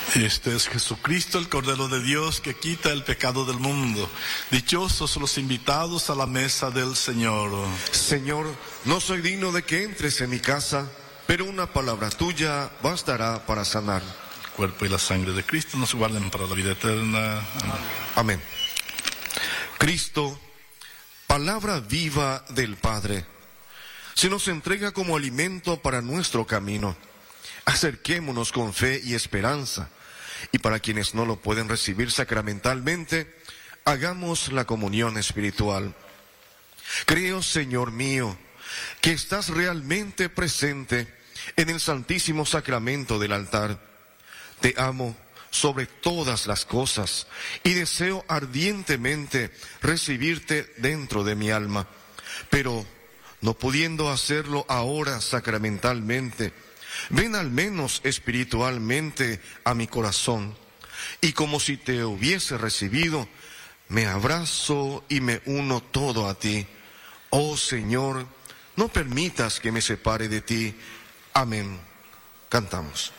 Este es Jesucristo, el Cordero de Dios, que quita el pecado del mundo. Dichosos los invitados a la mesa del Señor. Señor, no soy digno de que entres en mi casa, pero una palabra tuya bastará para sanar. El cuerpo y la sangre de Cristo nos guarden para la vida eterna. Amén. Amén. Cristo, palabra viva del Padre, se nos entrega como alimento para nuestro camino. Acerquémonos con fe y esperanza, y para quienes no lo pueden recibir sacramentalmente, hagamos la comunión espiritual. Creo, Señor mío, que estás realmente presente en el Santísimo Sacramento del altar. Te amo sobre todas las cosas y deseo ardientemente recibirte dentro de mi alma, pero no pudiendo hacerlo ahora sacramentalmente, ven al menos espiritualmente a mi corazón, y como si te hubiese recibido, me abrazo y me uno todo a ti. Oh Señor, no permitas que me separe de ti. Amén. Cantamos.